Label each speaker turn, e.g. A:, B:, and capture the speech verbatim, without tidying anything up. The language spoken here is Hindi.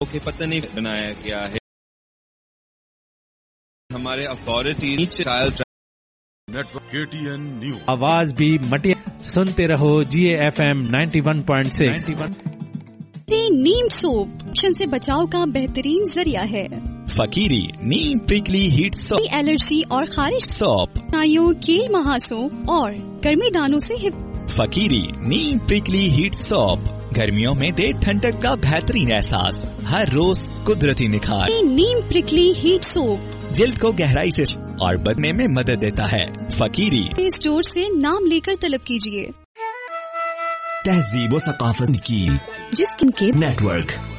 A: ओके, पता नहीं बनाया गया है। हमारे authority child
B: network KTN news,
C: आवाज भी मटिया। सुनते रहो जी F M ninety one point six.
D: नीम सोप इन्फेक्शन से बचाव का बेहतरीन जरिया है।
E: फकीरी नीम प्रिकली हीट सोप,
D: एलर्जी और खारिश
E: सोप,
D: स्नायुओं, कील महासों और गर्मी दानों से हिफ।
E: फकीरी नीम प्रिकली हीट सोप गर्मियों में दे ठंडक का बेहतरीन एहसास, हर रोज कुदरती निखार।
D: नीम प्रिकली हीट सोप
E: जिल्द को गहराई से और बढ़ने में मदद देता है। फकीरी
D: स्टोर से नाम लेकर तलब कीजिए।
E: तहजीब व सकाफत की
D: जिसके
E: नेटवर्क